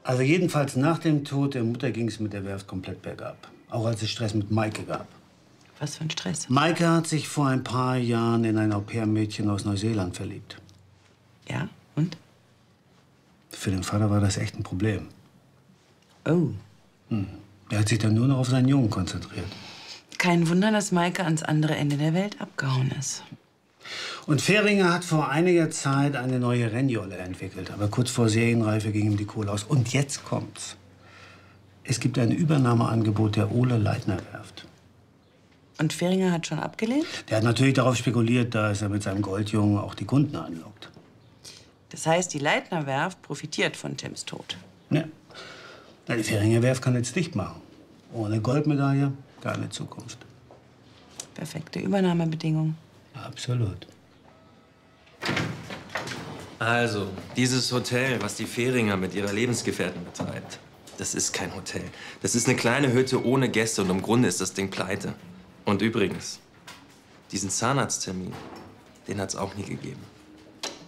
Also jedenfalls nach dem Tod der Mutter ging es mit der Werft komplett bergab. Auch als es Stress mit Maike gab. Was für ein Stress? Maike hat sich vor ein paar Jahren in ein Au-pair-Mädchen aus Neuseeland verliebt. Ja, und? Für den Vater war das echt ein Problem. Oh. Er hat sich dann nur noch auf seinen Jungen konzentriert. Kein Wunder, dass Maike ans andere Ende der Welt abgehauen ist. Und Fähringer hat vor einiger Zeit eine neue Rennjolle entwickelt. Aber kurz vor Serienreife ging ihm die Kohle aus. Und jetzt kommt's. Es gibt ein Übernahmeangebot der Ole-Leitner-Werft. Und Fähringer hat schon abgelehnt? Der hat natürlich darauf spekuliert, dass er mit seinem Goldjungen auch die Kunden anlockt. Das heißt, die Leitner-Werft profitiert von Tims Tod. Ja. Die Fähringer Werft kann jetzt dicht machen. Ohne Goldmedaille keine Zukunft. Perfekte Übernahmebedingungen. Absolut. Also, dieses Hotel, was die Fähringer mit ihrer Lebensgefährtin betreibt, das ist kein Hotel. Das ist eine kleine Hütte ohne Gäste und im Grunde ist das Ding pleite. Und übrigens, diesen Zahnarzttermin, den hat's auch nie gegeben.